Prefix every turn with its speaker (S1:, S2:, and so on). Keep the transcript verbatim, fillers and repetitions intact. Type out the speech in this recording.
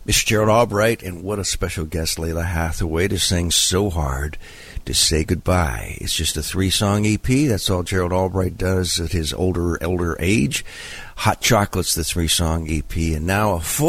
S1: Mister Gerald Albright, and what a special guest, Lalah Hathaway, to sing So Hard to Say Goodbye. It's just a three-song E P. That's all Gerald Albright does at his older, elder age. Hot Chocolate's the three-song E P, and now a full